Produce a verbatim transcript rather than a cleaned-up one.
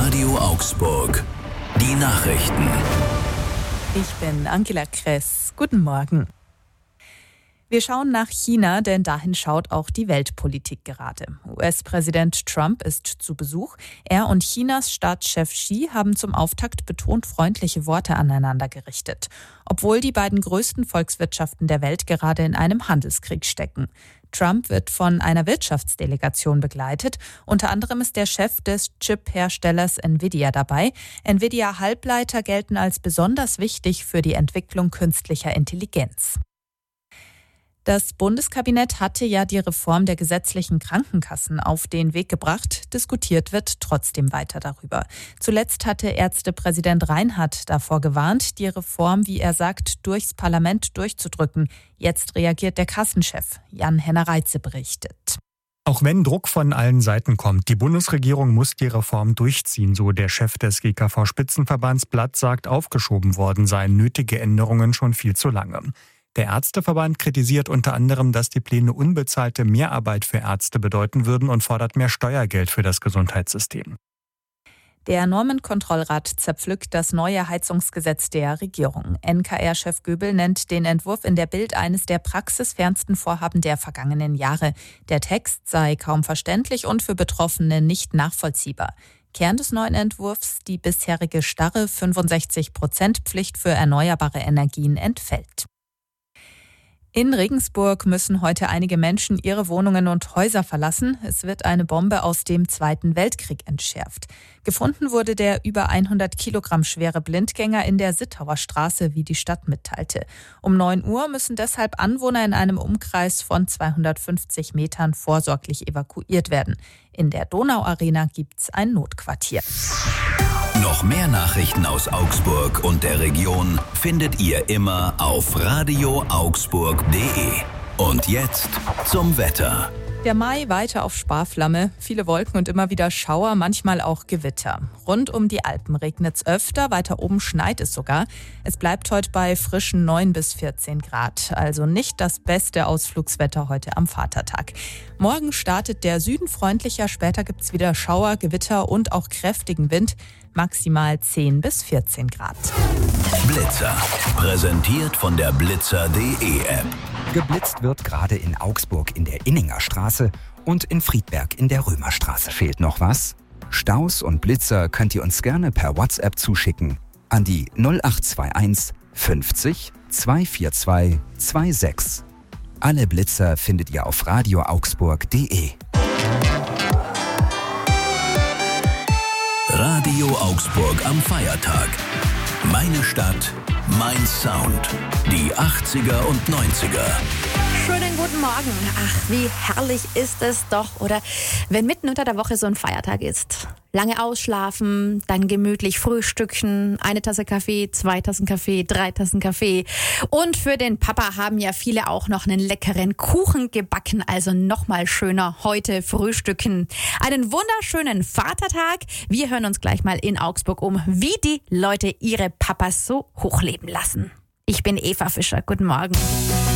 Radio Augsburg. Die Nachrichten. Ich bin Angela Kress. Guten Morgen. Wir schauen nach China, denn dahin schaut auch die Weltpolitik gerade. U S-Präsident Trump ist zu Besuch. Er und Chinas Staatschef Xi haben zum Auftakt betont freundliche Worte aneinander gerichtet, obwohl die beiden größten Volkswirtschaften der Welt gerade in einem Handelskrieg stecken. Trump wird von einer Wirtschaftsdelegation begleitet. Unter anderem ist der Chef des Chip-Herstellers Nvidia dabei. Nvidia-Halbleiter gelten als besonders wichtig für die Entwicklung künstlicher Intelligenz. Das Bundeskabinett hatte ja die Reform der gesetzlichen Krankenkassen auf den Weg gebracht. Diskutiert wird trotzdem weiter darüber. Zuletzt hatte Ärztepräsident Reinhardt davor gewarnt, die Reform, wie er sagt, durchs Parlament durchzudrücken. Jetzt reagiert der Kassenchef. Jan-Henner Reitze berichtet. Auch wenn Druck von allen Seiten kommt, die Bundesregierung muss die Reform durchziehen, so der Chef des G K V-Spitzenverbands Blatt sagt, aufgeschoben worden seien nötige Änderungen schon viel zu lange. Der Ärzteverband kritisiert unter anderem, dass die Pläne unbezahlte Mehrarbeit für Ärzte bedeuten würden und fordert mehr Steuergeld für das Gesundheitssystem. Der Normenkontrollrat zerpflückt das neue Heizungsgesetz der Regierung. N K R-Chef Göbel nennt den Entwurf in der Bild eines der praxisfernsten Vorhaben der vergangenen Jahre. Der Text sei kaum verständlich und für Betroffene nicht nachvollziehbar. Kern des neuen Entwurfs: die bisherige starre fünfundsechzig Prozent Pflicht für erneuerbare Energien entfällt. In Regensburg müssen heute einige Menschen ihre Wohnungen und Häuser verlassen. Es wird eine Bombe aus dem Zweiten Weltkrieg entschärft. Gefunden wurde der über hundert Kilogramm schwere Blindgänger in der Sittauer Straße, wie die Stadt mitteilte. Um neun Uhr müssen deshalb Anwohner in einem Umkreis von zweihundertfünfzig Metern vorsorglich evakuiert werden. In der Donauarena gibt's ein Notquartier. Noch mehr Nachrichten aus Augsburg und der Region findet ihr immer auf radio augsburg punkt de. Und jetzt zum Wetter. Der Mai weiter auf Sparflamme, viele Wolken und immer wieder Schauer, manchmal auch Gewitter. Rund um die Alpen regnet es öfter, weiter oben schneit es sogar. Es bleibt heute bei frischen neun bis vierzehn Grad, also nicht das beste Ausflugswetter heute am Vatertag. Morgen startet der Süden freundlicher, später gibt es wieder Schauer, Gewitter und auch kräftigen Wind, maximal zehn bis vierzehn Grad. Blitzer, präsentiert von der blitzer punkt de App. Geblitzt wird gerade in Augsburg in der Inninger Straße und in Friedberg in der Römerstraße. Fehlt noch was? Staus und Blitzer könnt ihr uns gerne per WhatsApp zuschicken an die null acht zwei eins fünfzig zweihundertvierundzwanzig sechsundzwanzig. Alle Blitzer findet ihr auf radio augsburg punkt de. Radio Augsburg am Feiertag. Meine Stadt, mein Sound. Die achtziger und neunziger. Schönen guten Morgen. Ach, wie herrlich ist es doch, oder? Wenn mitten unter der Woche so ein Feiertag ist. Lange ausschlafen, dann gemütlich frühstücken, eine Tasse Kaffee, zwei Tassen Kaffee, drei Tassen Kaffee. Und für den Papa haben ja viele auch noch einen leckeren Kuchen gebacken. Also noch mal schöner heute frühstücken. Einen wunderschönen Vatertag. Wir hören uns gleich mal in Augsburg um, wie die Leute ihre Papas so hochleben lassen. Ich bin Eva Fischer. Guten Morgen.